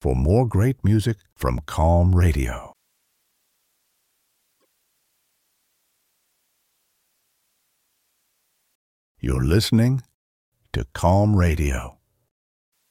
for more great music from Calm Radio. You're listening to Calm Radio.